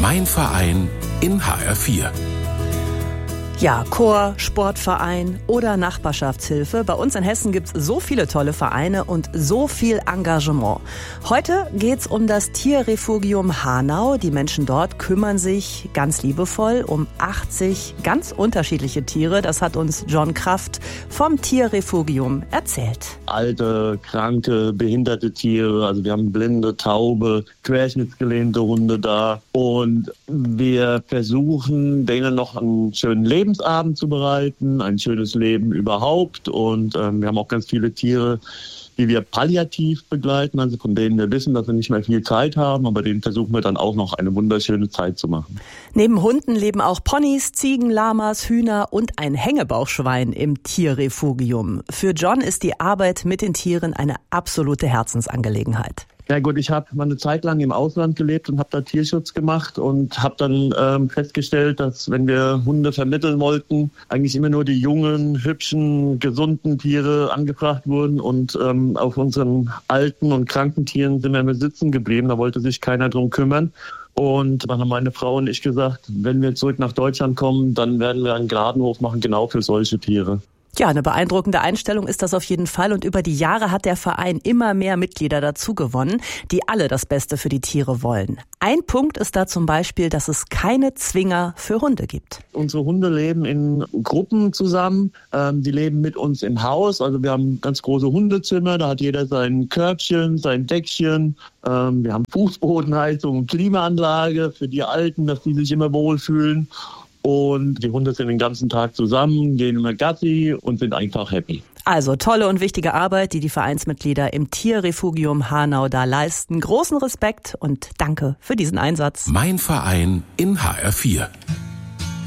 Mein Verein in HR4. Ja, Chor, Sportverein oder Nachbarschaftshilfe. Bei uns in Hessen gibt's so viele tolle Vereine und so viel Engagement. Heute geht's um das Tierrefugium Hanau. Die Menschen dort kümmern sich ganz liebevoll um 80 ganz unterschiedliche Tiere. Das hat uns John Kraft vom Tierrefugium erzählt. Alte, kranke, behinderte Tiere. Also wir haben blinde, taube, querschnittsgelähmte Hunde da. Und wir versuchen, denen noch einen schönen Lebensabend zu bereiten, ein schönes Leben überhaupt. Und wir haben auch ganz viele Tiere, die wir palliativ begleiten, also von denen wir wissen, dass sie nicht mehr viel Zeit haben, aber denen versuchen wir dann auch noch eine wunderschöne Zeit zu machen. Neben Hunden leben auch Ponys, Ziegen, Lamas, Hühner und ein Hängebauchschwein im Tierrefugium. Für John ist die Arbeit mit den Tieren eine absolute Herzensangelegenheit. Ja gut, ich habe mal eine Zeit lang im Ausland gelebt und habe da Tierschutz gemacht und habe dann festgestellt, dass wenn wir Hunde vermitteln wollten, eigentlich immer nur die jungen, hübschen, gesunden Tiere angefragt wurden und auf unseren alten und kranken Tieren sind wir immer sitzen geblieben, da wollte sich keiner drum kümmern. Und dann haben meine Frau und ich gesagt, wenn wir zurück nach Deutschland kommen, dann werden wir einen Gnadenhof machen, genau für solche Tiere. Ja, eine beeindruckende Einstellung ist das auf jeden Fall. Und über die Jahre hat der Verein immer mehr Mitglieder dazu gewonnen, die alle das Beste für die Tiere wollen. Ein Punkt ist da zum Beispiel, dass es keine Zwinger für Hunde gibt. Unsere Hunde leben in Gruppen zusammen. Die leben mit uns im Haus. Also wir haben ganz große Hundezimmer. Da hat jeder sein Körbchen, sein Deckchen. Wir haben Fußbodenheizung, Klimaanlage für die Alten, dass die sich immer wohlfühlen. Und die Hunde sind den ganzen Tag zusammen, gehen immer Gassi und sind einfach happy. Also tolle und wichtige Arbeit, die die Vereinsmitglieder im Tierrefugium Hanau da leisten. Großen Respekt und danke für diesen Einsatz. Mein Verein in HR4.